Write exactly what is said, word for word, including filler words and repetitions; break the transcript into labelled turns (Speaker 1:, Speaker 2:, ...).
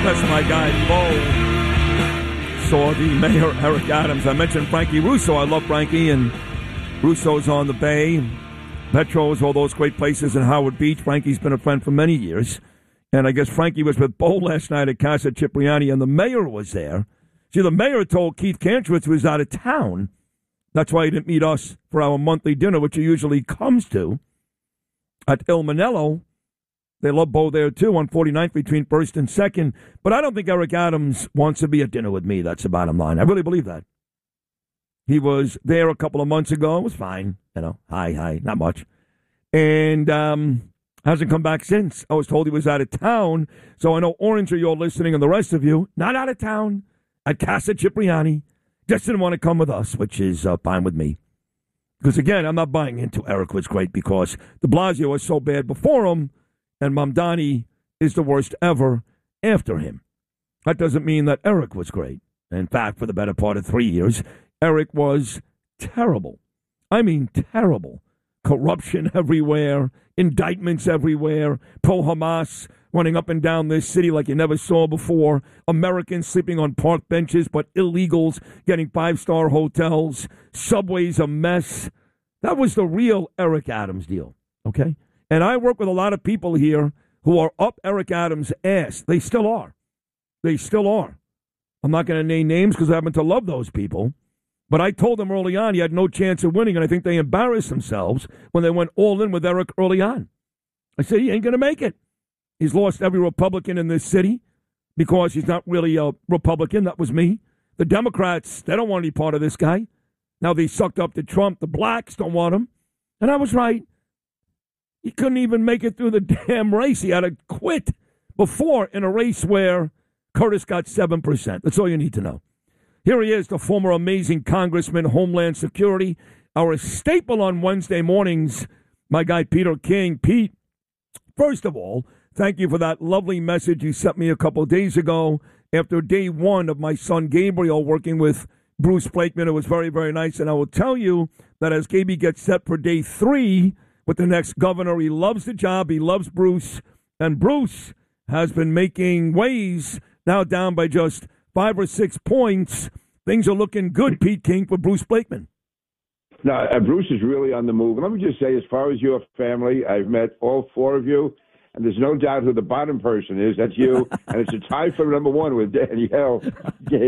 Speaker 1: That's my guy, Bo. Saw the mayor, Eric Adams. I mentioned Frankie Russo. I love Frankie, and Russo's on the Bay. Petros, all those great places in Howard Beach. Frankie's been a friend for many years. And I guess Frankie was with Bo last night at Casa Cipriani, and the mayor was there. See, the mayor told Keith Kantrowitz he was out of town. That's why he didn't meet us for our monthly dinner, which he usually comes to at Il Manello. They love Bo there, too, on forty-ninth between first and second. But I don't think Eric Adams wants to be at dinner with me. That's the bottom line. I really believe that. He was there a couple of months ago. It was fine. You know, hi, hi, not much. And um, hasn't come back since. I was told he was out of town. So I know Orange, you're listening, and the rest of you, not out of town, at Casa Cipriani. Just didn't want to come with us, which is uh, fine with me. Because, again, I'm not buying into Eric was great because de Blasio was so bad before him, and Mamdani is the worst ever after him. That doesn't mean that Eric was great. In fact, for the better part of three years, Eric was terrible. I mean terrible. Corruption everywhere, indictments everywhere, pro-Hamas running up and down this city like you never saw before, Americans sleeping on park benches, but illegals getting five-star hotels, subways a mess. That was the real Eric Adams deal, okay? And I work with a lot of people here who are up Eric Adams' ass. They still are. They still are. I'm not going to name names because I happen to love those people. But I told them early on he had no chance of winning, and I think they embarrassed themselves when they went all in with Eric early on. I said, he ain't going to make it. He's lost every Republican in this city because he's not really a Republican. That was me. The Democrats, they don't want any part of this guy. Now they sucked up to Trump. The blacks don't want him. And I was right. He couldn't even make it through the damn race. He had to quit before in a race where Curtis got seven percent. That's all you need to know. Here he is, the former amazing Congressman, Homeland Security, our staple on Wednesday mornings, my guy Peter King. Pete, first of all, thank you for that lovely message you sent me a couple of days ago after day one of my son Gabriel working with Bruce Blakeman. It was very, very nice. And I will tell you that as Gaby gets set for day three with the next governor, he loves the job. He loves Bruce. And Bruce has been making waves, now down by just five or six points. Things are looking good, Pete King, for Bruce Blakeman.
Speaker 2: No, uh, Bruce is really on the move. Let me just say, as far as your family, I've met all four of you, and there's no doubt who the bottom person is. That's you, and it's a tie for number one with Danielle.